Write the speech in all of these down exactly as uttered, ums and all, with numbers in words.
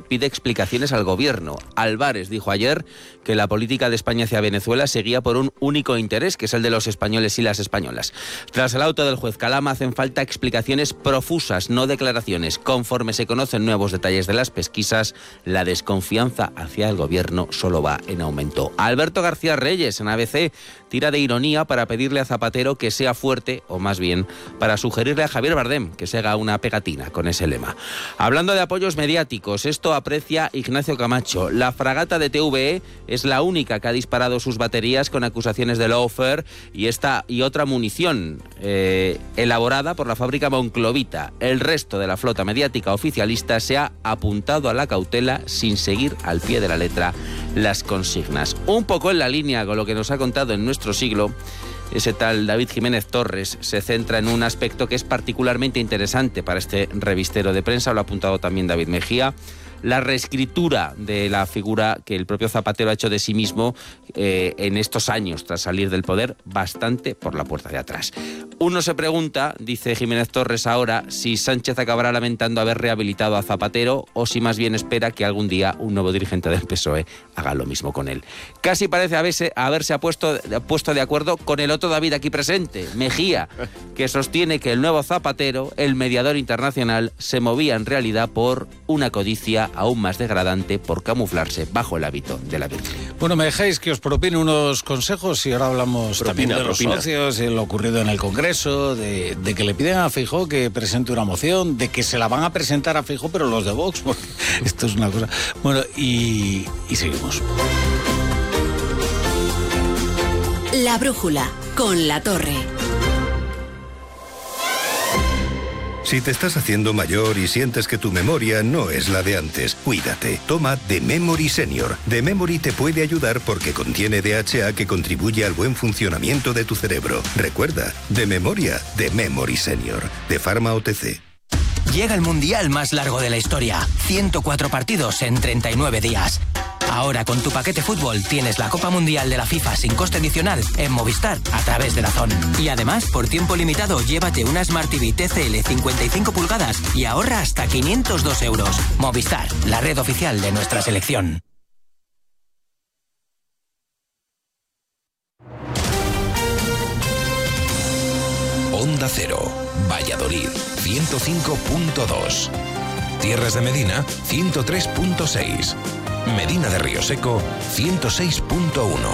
pide explicaciones al gobierno. Álvarez dijo ayer que la política de España hacia Venezuela seguía por un único interés, que es el de los españoles y las españolas. Tras el auto del juez Calama hacen falta explicaciones profusas, no declaraciones. Conforme se conocen nuevos detalles de las pesquisas, la desconfianza hacia el gobierno solo va en aumento. Alberto García Reyes, en A B C, tira de ironía para pedirle a Zapatero que sea fuerte, o más bien, para sugerirle a Javier Bardem que se haga una pegatina con ese lema. Hablando de apoyos mediáticos, esto aprecia Ignacio Camacho. La fragata de T V E es la única que ha disparado sus baterías con acusaciones de lawfare y esta y otra munición eh, elaborada por la fábrica Monclovita. El resto de la flota mediática oficialista se ha apuntado a la cautela sin seguir al pie de la letra las consignas. Un poco en la línea con lo que nos ha contado en nuestro siglo, ese tal David Jiménez Torres se centra en un aspecto que es particularmente interesante para este revistero de prensa, lo ha apuntado también David Mejía, la reescritura de la figura que el propio Zapatero ha hecho de sí mismo eh, en estos años tras salir del poder, bastante por la puerta de atrás. Uno se pregunta, dice Jiménez Torres ahora, si Sánchez acabará lamentando haber rehabilitado a Zapatero o si más bien espera que algún día un nuevo dirigente del P S O E haga lo mismo con él. Casi parece haberse, haberse puesto, puesto de acuerdo con el otro David aquí presente, Mejía, que sostiene que el nuevo Zapatero, el mediador internacional, se movía en realidad por una codicia aún más degradante por camuflarse bajo el hábito de la Virgen. Bueno, me dejáis que os propine unos consejos y ahora hablamos propina, también de los propina. socios, de lo ocurrido en el Congreso, de, de que le piden a Feijóo que presente una moción, de que se la van a presentar a Feijóo, pero los de Vox, porque esto es una cosa... Bueno, y, y seguimos. La brújula, con La Torre. Si te estás haciendo mayor y sientes que tu memoria no es la de antes, cuídate. Toma The Memory Senior. The Memory te puede ayudar porque contiene D H A que contribuye al buen funcionamiento de tu cerebro. Recuerda, de memoria, The Memory Senior. De Pharma O T C. Llega el mundial más largo de la historia. ciento cuatro partidos en treinta y nueve días. Ahora con tu paquete fútbol tienes la Copa Mundial de la FIFA sin coste adicional en Movistar a través de DAZN. Y además, por tiempo limitado, llévate una Smart T V T C L cincuenta y cinco pulgadas y ahorra hasta quinientos dos euros. Movistar, la red oficial de nuestra selección. Onda Cero, Valladolid, ciento cinco punto dos. Tierras de Medina, ciento tres punto seis. Medina de Río Seco, ciento seis punto uno.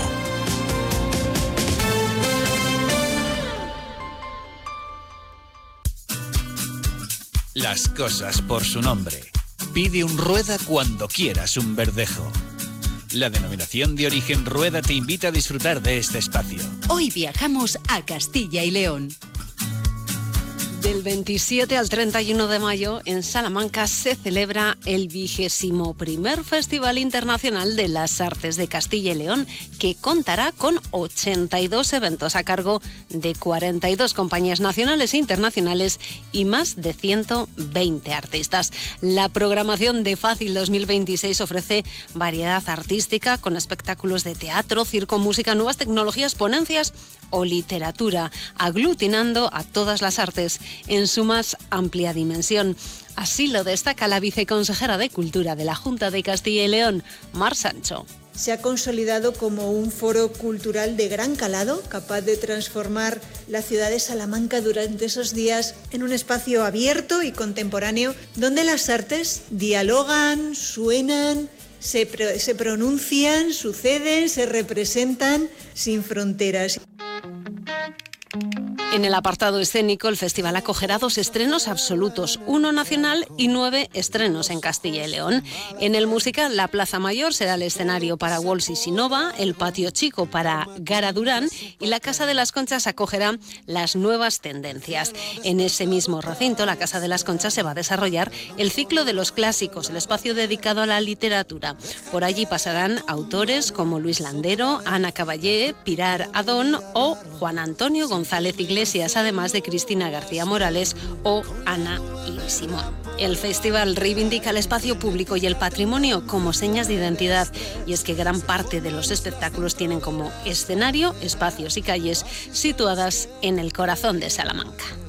Las cosas por su nombre. Pide un Rueda cuando quieras un Verdejo. La denominación de origen Rueda te invita a disfrutar de este espacio. Hoy viajamos a Castilla y León. Del veintisiete al treinta y uno de mayo, en Salamanca se celebra el vigésimo primer Festival Internacional de las Artes de Castilla y León, que contará con ochenta y dos eventos a cargo de cuarenta y dos compañías nacionales e internacionales y más de ciento veinte artistas. La programación de Fácil dos mil veintiséis ofrece variedad artística con espectáculos de teatro, circo, música, nuevas tecnologías, ponencias o literatura, aglutinando a todas las artes en su más amplia dimensión. Así lo destaca la viceconsejera de Cultura de la Junta de Castilla y León, Mar Sancho. Se ha consolidado como un foro cultural de gran calado, capaz de transformar la ciudad de Salamanca durante esos días en un espacio abierto y contemporáneo, donde las artes dialogan, suenan, se, pro- se pronuncian, suceden, se representan sin fronteras. En el apartado escénico, el festival acogerá dos estrenos absolutos, uno nacional y nueve estrenos en Castilla y León. En el musical, la Plaza Mayor será el escenario para Walsh y Sinova, el Patio Chico para Gara Durán y la Casa de las Conchas acogerá las nuevas tendencias. En ese mismo recinto, la Casa de las Conchas, se va a desarrollar el ciclo de los clásicos, el espacio dedicado a la literatura. Por allí pasarán autores como Luis Landero, Ana Caballé, Pilar Adón o Juan Antonio González Iglesias, además de Cristina García Morales o Ana y Simón. El festival reivindica el espacio público y el patrimonio como señas de identidad, y es que gran parte de los espectáculos tienen como escenario espacios y calles situadas en el corazón de Salamanca.